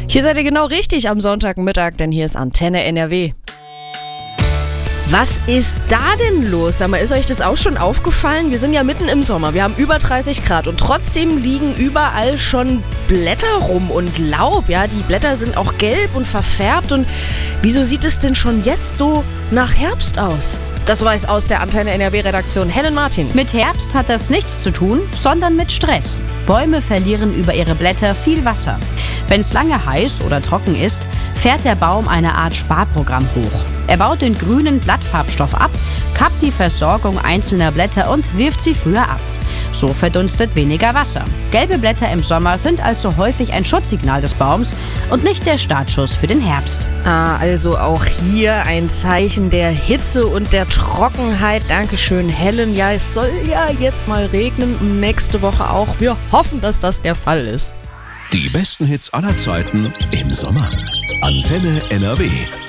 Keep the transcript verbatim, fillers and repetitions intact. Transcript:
Hier seid ihr genau richtig am Sonntagmittag, denn hier ist Antenne N R W. Was ist da denn los? Sag mal, ist euch das auch schon aufgefallen? Wir sind ja mitten im Sommer, wir haben über dreißig Grad und trotzdem liegen überall schon Blätter rum und Laub. Ja, die Blätter sind auch gelb und verfärbt. Und wieso sieht es denn schon jetzt so nach Herbst aus? Das weiß aus der Antenne N R W-Redaktion Helen Martin. Mit Herbst hat das nichts zu tun, sondern mit Stress. Bäume verlieren über ihre Blätter viel Wasser. Wenn es lange heiß oder trocken ist, fährt der Baum eine Art Sparprogramm hoch. Er baut den grünen Blattfarbstoff ab, kappt die Versorgung einzelner Blätter und wirft sie früher ab. So verdunstet weniger Wasser. Gelbe Blätter im Sommer sind also häufig ein Schutzsignal des Baums und nicht der Startschuss für den Herbst. Ah, also auch hier ein Zeichen der Hitze und der Trockenheit. Dankeschön, Helen. Ja, es soll ja jetzt mal regnen und nächste Woche auch. Wir hoffen, dass das der Fall ist. Die besten Hits aller Zeiten im Sommer. Antenne N R W.